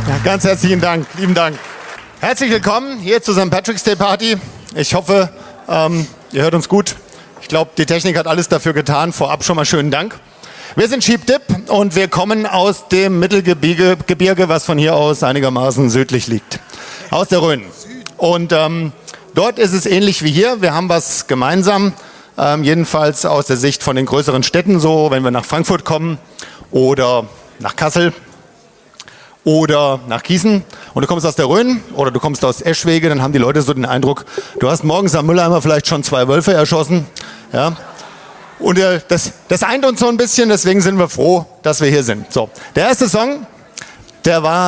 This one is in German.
Ja, ganz herzlichen Dank, lieben Dank. Herzlich willkommen hier zur St. Patrick's Day Party. Ich hoffe, ihr hört uns gut. Ich glaube, die Technik hat alles dafür getan. Vorab schon mal schönen Dank. Wir sind Sheep Dip und wir kommen aus dem Mittelgebirge, was von hier aus einigermaßen südlich liegt. Aus der Rhön. Und dort ist es ähnlich wie hier. Wir haben was gemeinsam. Jedenfalls aus der Sicht von den größeren Städten so, wenn wir nach Frankfurt kommen oder nach Kassel oder nach Gießen und du kommst aus der Rhön oder du kommst aus Eschwege, dann haben die Leute so den Eindruck, du hast morgens am Mülleimer vielleicht schon 2 Wölfe erschossen. Ja? Und das eint uns so ein bisschen, deswegen sind wir froh, dass wir hier sind. So, der erste Song, der war